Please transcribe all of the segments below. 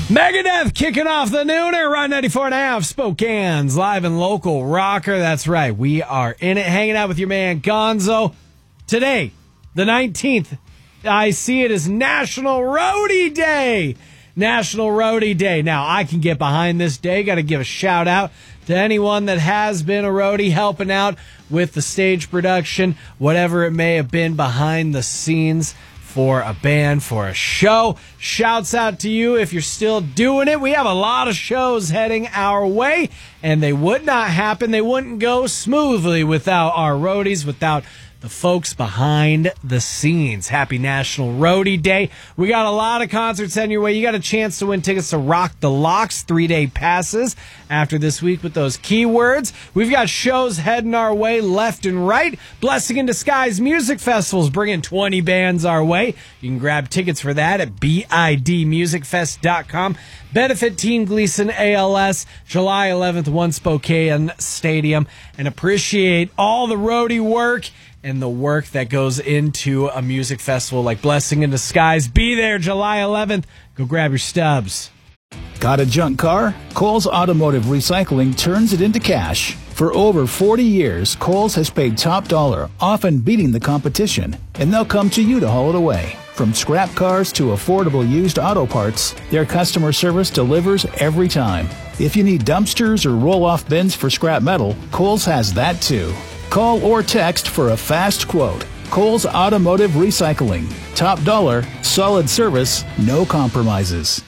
Megadeth kicking off the nooner, Rod 94.5, Spokane's live and local rocker. That's right, we are in it, hanging out with your man Gonzo. Today, the 19th, I see it as National Roadie Day. National Roadie Day. Now, I can get behind this day. Got to give a shout out to anyone that has been a roadie helping out with the stage production, whatever it may have been behind the scenes for a band, for a show. Shouts out to you if you're still doing it. We have a lot of shows heading our way, and they would not happen. They wouldn't go smoothly without our roadies, without the folks behind the scenes. Happy National Roadie Day. We got a lot of concerts heading your way. You got a chance to win tickets to Rock the Locks 3-day passes after this week with those keywords. We've got shows heading our way left and right. Blessing in Disguise Music Festivals bringing 20 bands our way. You can grab tickets for that at bidmusicfest.com. Benefit Team Gleason ALS, July 11th, One Spokane Stadium. And appreciate all the roadie work and the work that goes into a music festival like Blessing in Disguise. Be there July 11th. Go grab your stubs. Got a junk car? Kohl's Automotive Recycling turns it into cash. For over 40 years, Kohl's has paid top dollar, often beating the competition, and they'll come to you to haul it away. From scrap cars to affordable used auto parts, their customer service delivers every time. If you need dumpsters or roll-off bins for scrap metal, Kohl's has that too. Call or text for a fast quote. Kohl's Automotive Recycling. Top dollar, solid service, no compromises.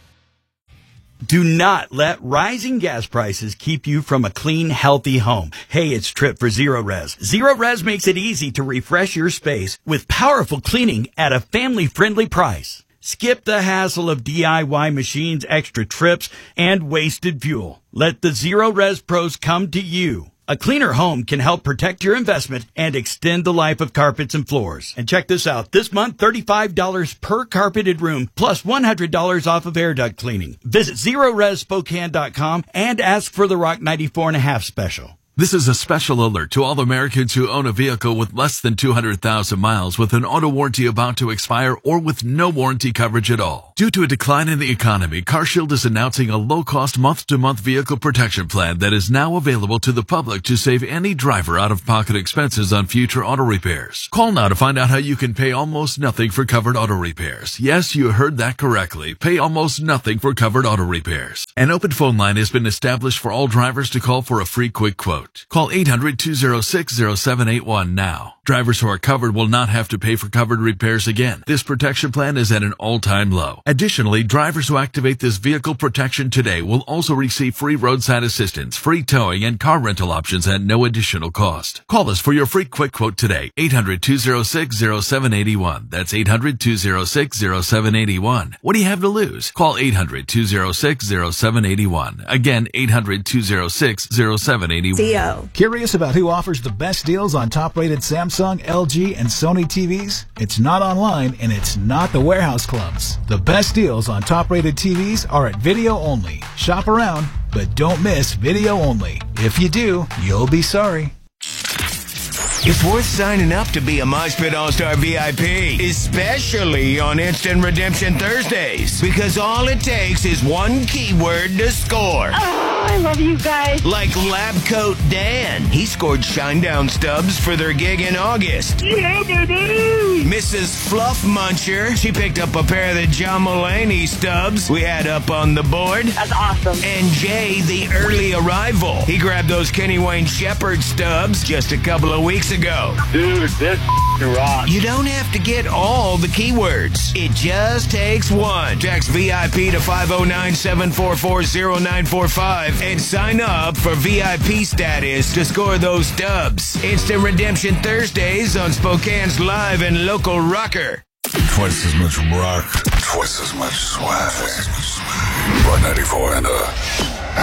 Do not let rising gas prices keep you from a clean, healthy home. Hey, it's Trip for Zero Res. Zero Res makes it easy to refresh your space with powerful cleaning at a family-friendly price. Skip the hassle of DIY machines, extra trips, and wasted fuel. Let the Zero Res pros come to you. A cleaner home can help protect your investment and extend the life of carpets and floors. And check this out. This month, $35 per carpeted room, plus $100 off of air duct cleaning. Visit ZeroResSpokane.com and ask for the Rock 94.5 special. This is a special alert to all Americans who own a vehicle with less than 200,000 miles with an auto warranty about to expire or with no warranty coverage at all. Due to a decline in the economy, CarShield is announcing a low-cost month-to-month vehicle protection plan that is now available to the public to save any driver out-of-pocket expenses on future auto repairs. Call now to find out how you can pay almost nothing for covered auto repairs. Yes, you heard that correctly. Pay almost nothing for covered auto repairs. An open phone line has been established for all drivers to call for a free quick quote. Call 800-206-0781 now. Drivers who are covered will not have to pay for covered repairs again. This protection plan is at an all-time low. Additionally, drivers who activate this vehicle protection today will also receive free roadside assistance, free towing, and car rental options at no additional cost. Call us for your free quick quote today. 800-206-0781. That's 800-206-0781. What do you have to lose? Call 800-206-0781. Again, 800-206-0781. Curious about who offers the best deals on top-rated Samsung, LG, and Sony TVs? It's not online, and it's not the warehouse clubs. The best deals on top-rated TVs are at Video Only. Shop around, but don't miss Video Only. If you do, you'll be sorry. It's worth signing up to be a Mosh Pit All-Star VIP, especially on Instant Redemption Thursdays, because all it takes is one keyword to score. Oh, I love you guys. Like Lab Coat Dan. He scored Shinedown stubs for their gig in August. Yeah, baby. Mrs. Fluff Muncher, she picked up a pair of the John Mulaney stubs we had up on the board. That's awesome. And Jay, the early arrival, he grabbed those Kenny Wayne Shepherd stubs just a couple of weeks ago. Dude, this rocks. You don't have to get all the keywords. It just takes one. Text VIP to 509-744-0945 and sign up for VIP status to score those stubs. Instant Redemption Thursdays on Spokane's live and local rocker. Twice as much rock, twice as much swag. Rock 94 and